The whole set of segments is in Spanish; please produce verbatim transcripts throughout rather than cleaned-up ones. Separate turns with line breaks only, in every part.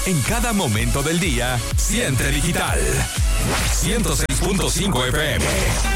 En cada momento del día, siente digital. ciento seis punto cinco F M.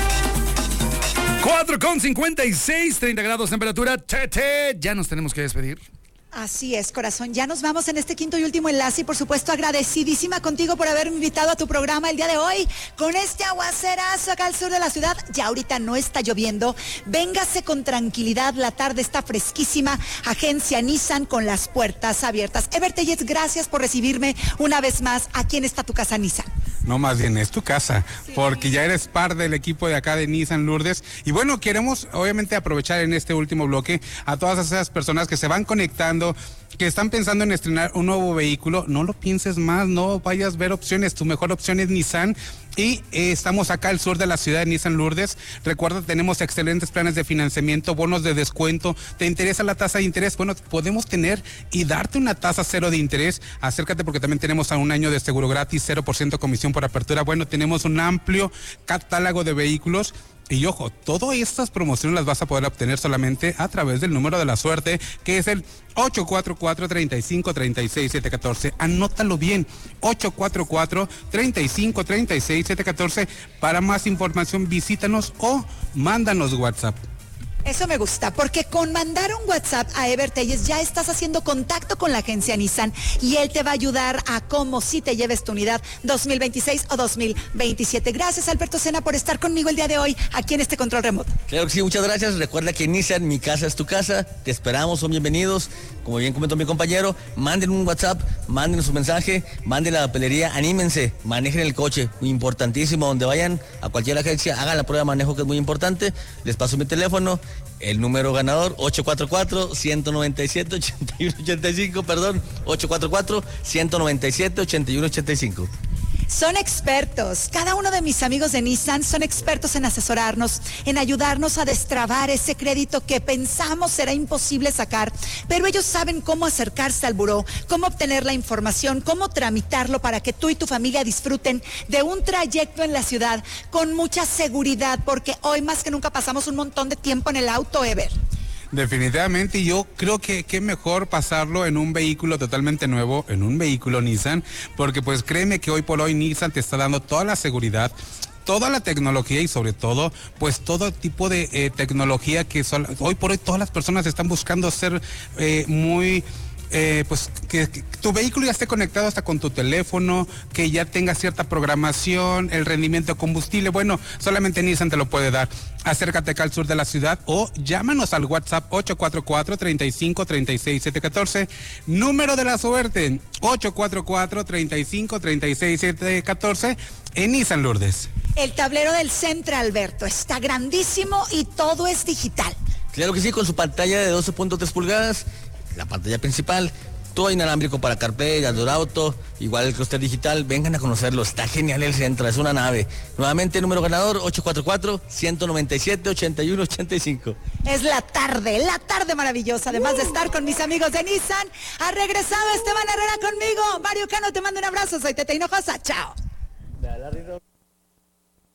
cuatro con cincuenta y seis, treinta grados temperatura. Tete, ya nos tenemos que despedir.
Así es, corazón. Ya nos vamos en este quinto y último enlace y por supuesto agradecidísima contigo por haberme invitado a tu programa el día de hoy. Con este aguacerazo acá al sur de la ciudad, ya ahorita no está lloviendo. Véngase con tranquilidad, la tarde está fresquísima. Agencia Nissan con las puertas abiertas. Ever Tellez, gracias por recibirme una vez más aquí en Está Tu Casa Nissan.
No, más bien es tu casa, sí, porque ya eres parte del equipo de acá de Nissan Lourdes. Y bueno, queremos obviamente aprovechar en este último bloque a todas esas personas que se van conectando, que están pensando en estrenar un nuevo vehículo. No lo pienses más, no vayas a ver opciones, tu mejor opción es Nissan. Y eh, estamos acá al sur de la ciudad de Nissan Lourdes. Recuerda, tenemos excelentes planes de financiamiento, bonos de descuento. ¿Te interesa la tasa de interés? Bueno, podemos tener y darte una tasa cero de interés. Acércate porque también tenemos a un año de seguro gratis, cero por ciento comisión por apertura. Bueno, tenemos un amplio catálogo de vehículos. Y ojo, todas estas promociones las vas a poder obtener solamente a través del número de la suerte, que es el ocho cuatro cuatro, tres cinco, tres seis, siete uno cuatro. Anótalo bien, ocho cuatro cuatro, tres cinco, tres seis, siete uno cuatro. Para más información visítanos o mándanos WhatsApp.
Eso me gusta, porque con mandar un WhatsApp a Ever Tellez ya estás haciendo contacto con la agencia Nissan y él te va a ayudar a cómo si te lleves tu unidad dos mil veintiséis o dos mil veintisiete. Gracias, Alberto Sena, por estar conmigo el día de hoy aquí en este control remoto.
Claro que sí, muchas gracias. Recuerda que Nissan, mi casa es tu casa. Te esperamos, son bienvenidos. Como bien comentó mi compañero, manden un WhatsApp, manden su mensaje, manden a la papelería, anímense, manejen el coche, importantísimo. Donde vayan a cualquier agencia, hagan la prueba de manejo, que es muy importante. Les paso mi teléfono. El número ganador, ocho cuatro cuatro, uno nueve siete, ocho uno ocho cinco, perdón, ocho cuatro cuatro, uno nueve siete, ocho uno ocho cinco.
Son expertos, cada uno de mis amigos de Nissan son expertos en asesorarnos, en ayudarnos a destrabar ese crédito que pensamos será imposible sacar, pero ellos saben cómo acercarse al buró, cómo obtener la información, cómo tramitarlo para que tú y tu familia disfruten de un trayecto en la ciudad con mucha seguridad, porque hoy más que nunca pasamos un montón de tiempo en el auto, Ever.
Definitivamente, yo creo que qué mejor pasarlo en un vehículo totalmente nuevo, en un vehículo Nissan, porque pues créeme que hoy por hoy Nissan te está dando toda la seguridad, toda la tecnología y sobre todo, pues todo tipo de eh, tecnología que son, hoy por hoy todas las personas están buscando ser eh, muy... Eh, pues que, que tu vehículo ya esté conectado hasta con tu teléfono, que ya tenga cierta programación, el rendimiento de combustible. Bueno, solamente Nissan te lo puede dar. Acércate acá al sur de la ciudad o llámanos al WhatsApp ocho cuatro cuatro, tres cinco, tres seis, siete uno cuatro. Número de la suerte, ocho cuatro cuatro, tres cinco, tres seis, siete uno cuatro en Nissan Lourdes.
El tablero del Centra, Alberto, está grandísimo y todo es digital.
Claro que sí, con su pantalla de doce punto tres pulgadas, la pantalla principal, todo inalámbrico para CarPlay, Android Auto, igual el clúster digital. Vengan a conocerlo, está genial el Centra, es una nave. Nuevamente, número ganador, ocho cuatro cuatro, uno nueve siete, ocho uno ocho cinco.
Es la tarde, la tarde maravillosa, además uh. de estar con mis amigos de Nissan. Ha regresado Esteban Herrera conmigo. Mario Cano, te mando un abrazo, soy Tete Hinojosa, chao.